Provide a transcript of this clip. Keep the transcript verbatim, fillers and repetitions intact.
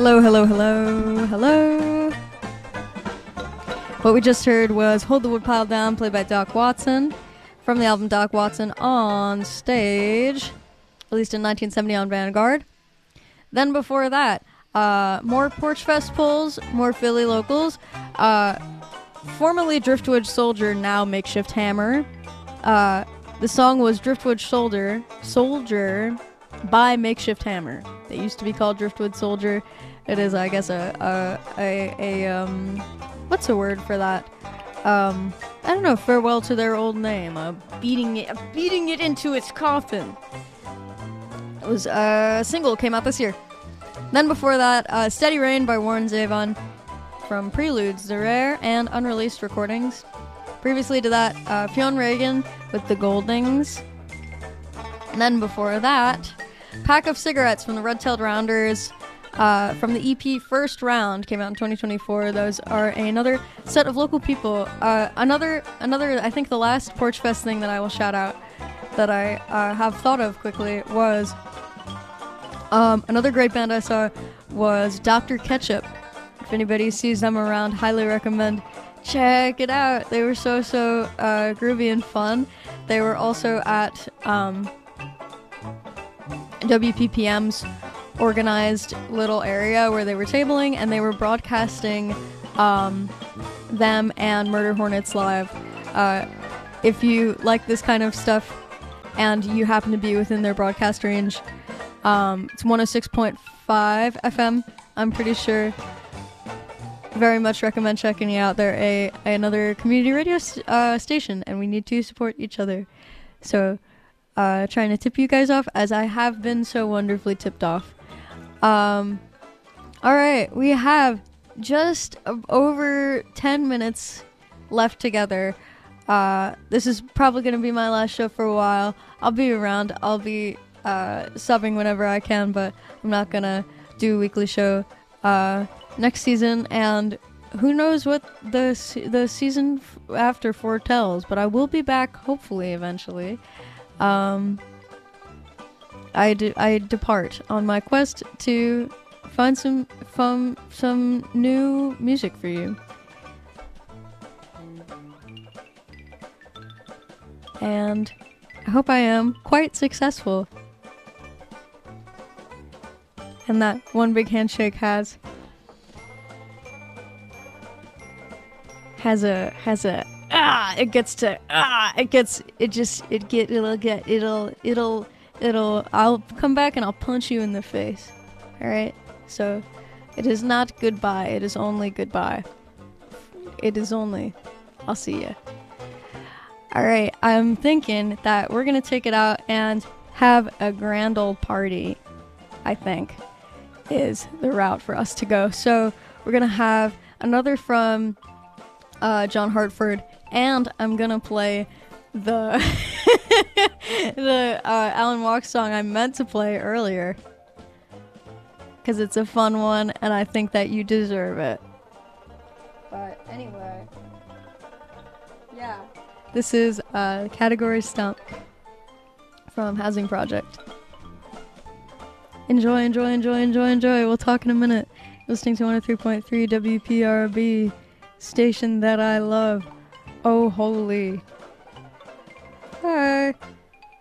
Hello, hello, hello, hello. What we just heard was Hold the Woodpile Down, played by Doc Watson, from the album Doc Watson on Stage, released in nineteen seventy on Vanguard. Then before that, uh, more Porch Fest pulls, more Philly locals. Uh, formerly Driftwood Soldier, now Makeshift Hammer. Uh, the song was Driftwood Soldier, Soldier by Makeshift Hammer. They used to be called Driftwood Soldier. It is, I guess, a a a, a um, what's the word for that? Um, I don't know. Farewell to their old name. Uh, beating it, beating it into its coffin. It was uh, a single, came out this year. Then before that, uh, Steady Rain by Warren Zevon from Preludes, the rare and unreleased recordings. Previously to that, uh, Fionn Reagan with The Goldings. And then before that, Pack of Cigarettes from the Red-Tailed Rounders. Uh, from the E P First Round, came out in twenty twenty-four. Those are another set of local people. Uh, another, another. I think the last Porch Fest thing that I will shout out that I uh, have thought of quickly was um, another great band I saw was Doctor Ketchup. If anybody sees them around, highly recommend check it out. They were so so uh, groovy and fun. They were also at um, W P P M's organized little area where they were tabling, and they were broadcasting um, them and Murder Hornets live. Uh, if you like this kind of stuff and you happen to be within their broadcast range, um, it's one oh six point five F M, I'm pretty sure. Very much recommend checking it out. They're a, another community radio uh, station, and we need to support each other. So, uh, trying to tip you guys off, as I have been so wonderfully tipped off. Um, alright, we have just over ten minutes left together. Uh, this is probably going to be my last show for a while. I'll be around. I'll be uh, subbing whenever I can, but I'm not going to do a weekly show uh, next season, and who knows what the, se- the season f- after foretells, but I will be back, hopefully, eventually. Um... I, de- I depart on my quest to find some fun, some new music for you. And I hope I am quite successful. And that one big handshake has has a has a ah it gets to ah it gets it just it get it'll get it'll it'll It'll, I'll come back and I'll punch you in the face. Alright? So, it is not goodbye. It is only goodbye. It is only, I'll see ya. Alright, I'm thinking that we're gonna take it out and have a grand old party, I think, is the route for us to go. So, we're gonna have another from uh, John Hartford, and I'm gonna play the the uh, Alan Walk song I meant to play earlier, because it's a fun one and I think that you deserve it. But anyway, yeah, this is uh, Category Stump from Housing Project. Enjoy, enjoy, enjoy, enjoy, enjoy. We'll talk in a minute. Listening to one oh three point three W P R B, station that I love. Oh, holy.